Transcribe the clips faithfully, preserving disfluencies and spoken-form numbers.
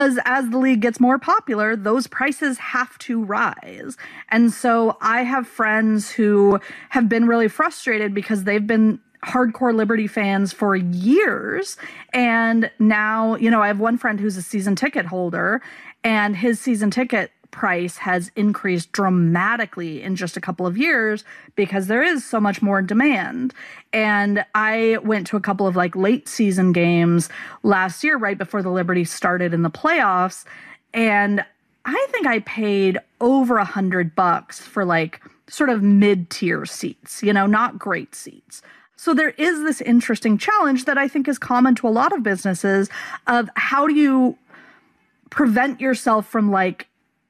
As, as the league gets more popular, those prices have to rise. And so I have friends who have been really frustrated because they've been hardcore Liberty fans for years. And now, you know, I have one friend who's a season ticket holder, and his season ticket price has increased dramatically in just a couple of years because there is so much more demand. And I went to a couple of like late season games last year, right before the Liberty started in the playoffs. And I think I paid over a hundred bucks for like sort of mid-tier seats, you know, not great seats. So there is this interesting challenge that I think is common to a lot of businesses of how do you prevent yourself from like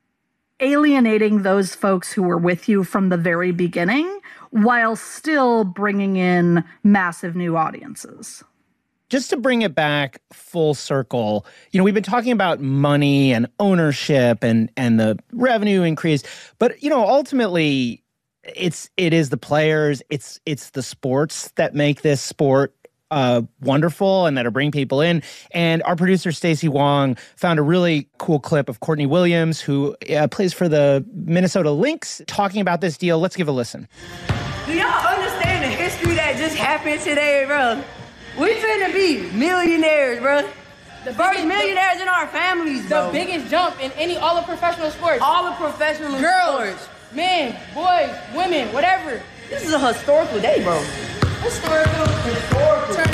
alienating those folks who were with you from the very beginning while still bringing in massive new audiences. Just to bring it back full circle, you know, we've been talking about money and ownership and and the revenue increase, but you know, ultimately it's it is the players, it's it's the sports that make this sport Uh, wonderful and that are bringing people in. And our producer, Stacey Wong, found a really cool clip of Courtney Williams, who uh, plays for the Minnesota Lynx, talking about this deal. Let's give a listen. Do y'all understand the history that just happened today, bro? We finna be millionaires, bro. The first millionaires in our families, bro. The biggest jump in any all of professional sports. All of professional Girls, sports. men, boys, women, whatever. This is a historical day, bro. Historical. Historical. Turn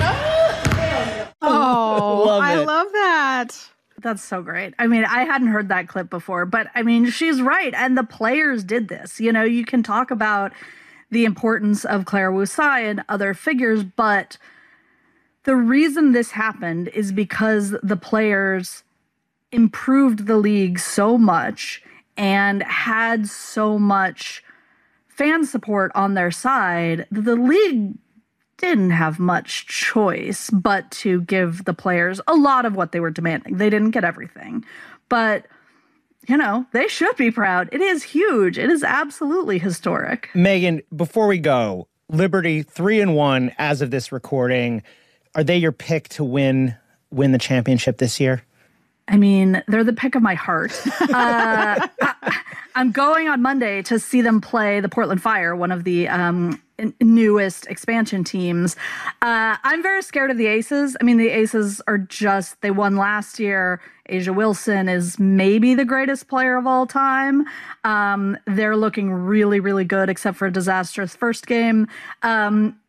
up. Oh, Love I it. love that. That's so great. I mean, I hadn't heard that clip before, but I mean, she's right. And the players did this. You know, you can talk about the importance of Claire Wusai and other figures, but the reason this happened is because the players improved the league so much and had so much fan support on their side that the league didn't have much choice but to give the players a lot of what they were demanding. They didn't get everything, but you know, they should be proud. It is huge. It is absolutely historic. Megan, before we go, Liberty three and one as of this recording. Are they your pick to win win the championship this year? I mean, they're the pick of my heart. Uh, I, I'm going on Monday to see them play the Portland Fire, one of the um, n- newest expansion teams. Uh, I'm very scared of the Aces. I mean, the Aces are just, they won last year. Asia Wilson is maybe the greatest player of all time. Um, they're looking really, really good, except for a disastrous first game. Um,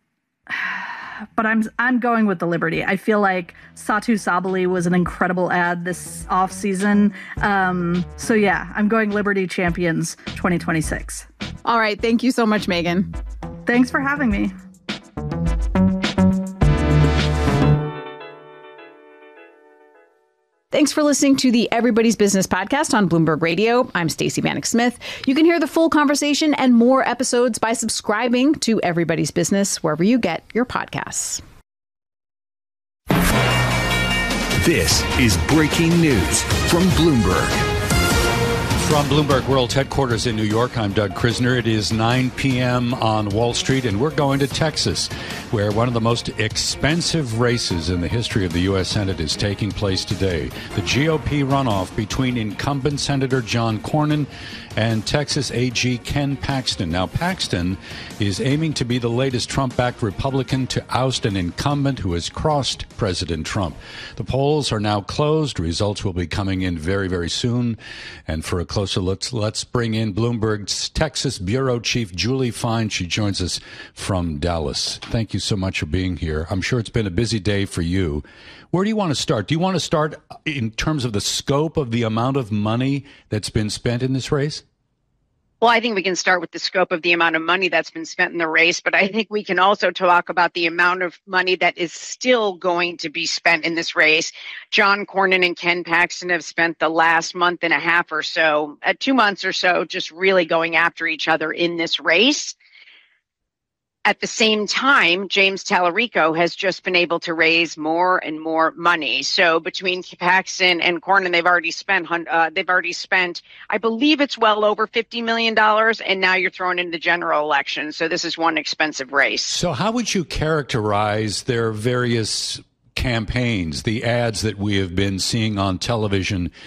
But I'm I'm going with the Liberty. I feel like Satu Sabali was an incredible ad this offseason. Um, so yeah, I'm going Liberty champions twenty twenty-six. All right. Thank you so much, Megan. Thanks for having me. Thanks for listening to the Everybody's Business podcast on Bloomberg Radio. I'm Stacey Vanek Smith. You can hear the full conversation and more episodes by subscribing to Everybody's Business wherever you get your podcasts. This is breaking news from Bloomberg. From Bloomberg World Headquarters in New York, I'm Doug Krisner. It is nine p.m. on Wall Street, and we're going to Texas, where one of the most expensive races in the history of the U S. Senate is taking place today. The G O P runoff between incumbent Senator John Cornyn and Texas A G Ken Paxton. Now, Paxton is aiming to be the latest Trump-backed Republican to oust an incumbent who has crossed President Trump. The polls are now closed. Results will be coming in very, very soon. And for a closer look, let's bring in Bloomberg's Texas Bureau Chief Julie Fine. She joins us from Dallas. Thank you so much for being here. I'm sure it's been a busy day for you. Where do you want to start? Do you want to start in terms of the scope of the amount of money that's been spent in this race? Well, I think we can start with the scope of the amount of money that's been spent in the race, but I think we can also talk about the amount of money that is still going to be spent in this race. John Cornyn and Ken Paxton have spent the last month and a half or so, uh, two months or so, just really going after each other in this race. At the same time, James Tallarico has just been able to raise more and more money. So between Paxton and Cornyn, they've already spent, uh, they've already spent, I believe it's well over fifty million dollars, and now you're throwing in the general election. So this is one expensive race. So how would you characterize their various campaigns, the ads that we have been seeing on television